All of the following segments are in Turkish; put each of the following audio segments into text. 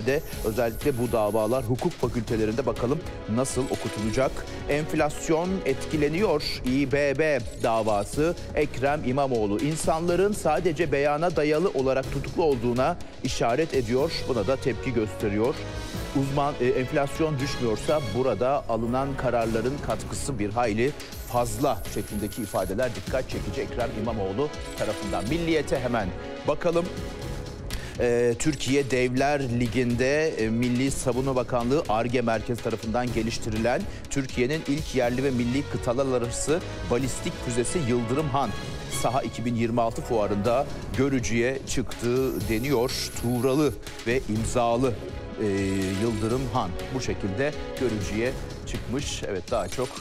herhalde. Özellikle bu davalar hukuk fakültelerinde bakalım nasıl okutulacak. Enflasyon etkileniyor. İBB davası Ekrem İmamoğlu insanların sadece beyana dayalı olarak tutuklu olduğuna işaret ediyor. Buna da tepki gösteriyor. Uzman enflasyon düşmüyorsa burada alınan kararların katkısı bir hayli fazla şeklindeki ifadeler dikkat çekici Ekrem İmamoğlu tarafından. Milliyete hemen bakalım. Türkiye Devler Ligi'nde Milli Savunma Bakanlığı Ar-Ge Merkezi tarafından geliştirilen Türkiye'nin ilk yerli ve milli kıtalar arası balistik füzesi Yıldırım Han Saha 2026 fuarında görücüye çıktığı deniyor. Tuğralı ve imzalı Yıldırım Han bu şekilde görücüye çıkmış. Evet, daha çok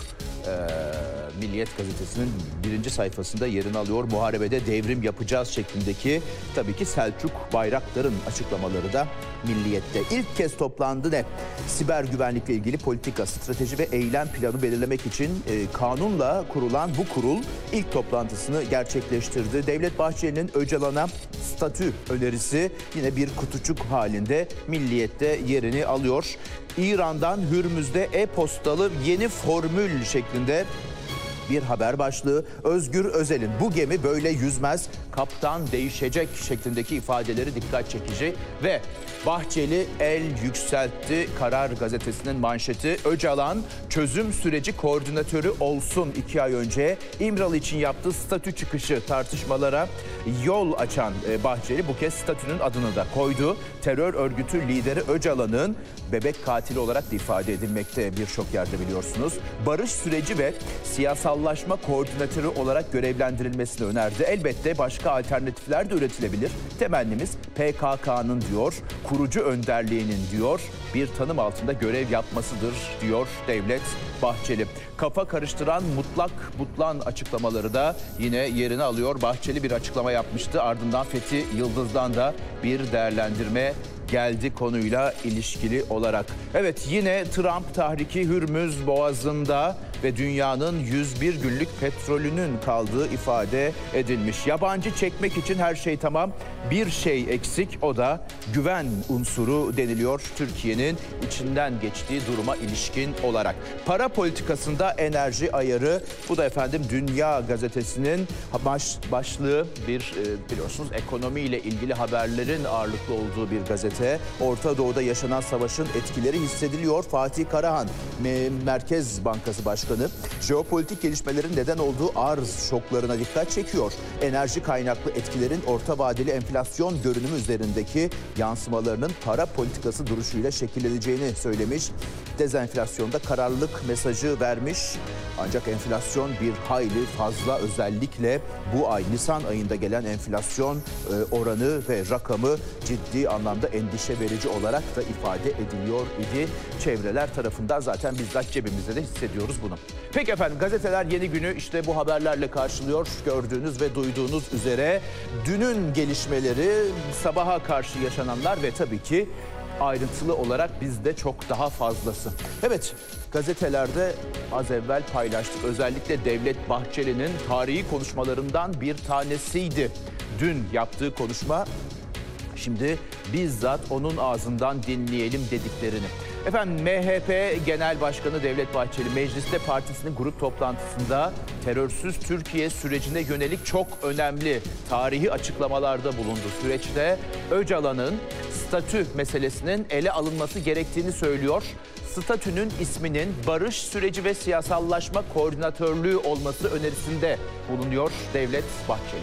Milliyet gazetesinin birinci sayfasında yerini alıyor. Muharebede devrim yapacağız şeklindeki tabii ki Selçuk Bayraktar'ın açıklamaları da Milliyet'te. İlk kez toplandı ne? Siber güvenlikle ilgili politika, strateji ve eylem planı belirlemek için kanunla kurulan bu kurul ilk toplantısını gerçekleştirdi. Devlet Bahçeli'nin Öcalan'a statü önerisi yine bir kutucuk halinde Milliyet'te yerini alıyor. İran'dan Hürmüz'de e-postalı yeni formül şeklinde bir haber başlığı. Özgür Özel'in bu gemi böyle yüzmez, kaptan değişecek şeklindeki ifadeleri dikkat çekici ve Bahçeli el yükseltti. Karar gazetesinin manşeti Öcalan çözüm süreci koordinatörü olsun. 2 ay önce İmralı için yaptığı statü çıkışı tartışmalara yol açan Bahçeli bu kez statünün adını da koydu. Terör örgütü lideri Öcalan'ın bebek katili olarak da ifade edilmekte birçok yerde biliyorsunuz. Barış süreci ve siyasallaşma koordinatörü olarak görevlendirilmesini önerdi. Elbette başka alternatifler de üretilebilir. Temennimiz PKK'nın diyor, kurucu önderliğinin diyor, bir tanım altında görev yapmasıdır diyor Devlet Bahçeli. Kafa karıştıran mutlak butlan açıklamaları da yine yerini alıyor. Bahçeli bir açıklama yapmıştı. Ardından Fethi Yıldız'dan da bir değerlendirme geldi konuyla ilişkili olarak. Evet, yine Trump tahriki Hürmüz Boğazı'nda ve dünyanın 101 günlük petrolünün kaldığı ifade edilmiş. Yabancı çekmek için her şey tamam. Bir şey eksik, o da güven unsuru deniliyor Türkiye'nin içinden geçtiği duruma ilişkin olarak. Para politikasında enerji ayarı, bu da efendim Dünya Gazetesi'nin başlığı, bir biliyorsunuz ekonomiyle ilgili haberlerin ağırlıklı olduğu bir gazete. Orta Doğu'da yaşanan savaşın etkileri hissediliyor. Fatih Karahan, Merkez Bankası Başkanı, jeopolitik gelişmelerin neden olduğu arz şoklarına dikkat çekiyor. Enerji kaynaklı etkilerin orta vadeli enflasyon görünümü üzerindeki yansımalarının para politikası duruşuyla şekilleneceğini söylemiş. Dezenflasyonda kararlılık mesajı vermiş. Ancak enflasyon bir hayli fazla, özellikle bu ay Nisan ayında gelen enflasyon oranı ve rakamı ciddi anlamda endişe verici olarak da ifade ediliyor idi. Çevreler tarafından zaten bizzat cebimizde de hissediyoruz bunu. Peki efendim, gazeteler yeni günü işte bu haberlerle karşılıyor. Gördüğünüz ve duyduğunuz üzere dünün gelişmeleri, sabaha karşı yaşananlar ve tabii ki ayrıntılı olarak bizde çok daha fazlası. Evet, gazetelerde az evvel paylaştık. Özellikle Devlet Bahçeli'nin tarihi konuşmalarından bir tanesiydi dün yaptığı konuşma. Şimdi bizzat onun ağzından dinleyelim dediklerini. Efendim, MHP Genel Başkanı Devlet Bahçeli mecliste partisinin grup toplantısında terörsüz Türkiye sürecine yönelik çok önemli tarihi açıklamalarda bulundu. Süreçte Öcalan'ın statü meselesinin ele alınması gerektiğini söylüyor. Statünün isminin barış süreci ve siyasallaşma koordinatörlüğü olması önerisinde bulunuyor Devlet Bahçeli.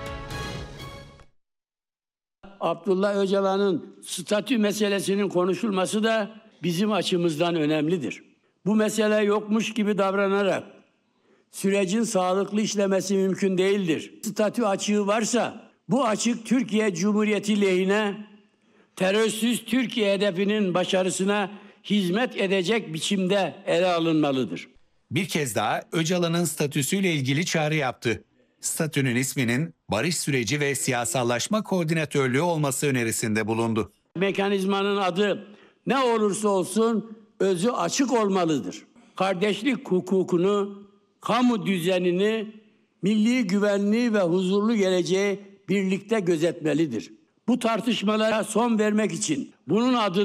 Abdullah Öcalan'ın statü meselesinin konuşulması da bizim açımızdan önemlidir. Bu mesele yokmuş gibi davranarak sürecin sağlıklı işlemesi mümkün değildir. Statü açığı varsa bu açık Türkiye Cumhuriyeti lehine, terörsüz Türkiye hedefinin başarısına hizmet edecek biçimde ele alınmalıdır. Bir kez daha Öcalan'ın statüsüyle ilgili çağrı yaptı. Statünün isminin barış süreci ve siyasallaşma koordinatörlüğü olması önerisinde bulundu. Mekanizmanın adı ne olursa olsun özü açık olmalıdır. Kardeşlik hukukunu, kamu düzenini, milli güvenliği ve huzurlu geleceği birlikte gözetmelidir. Bu tartışmalara son vermek için bunun adını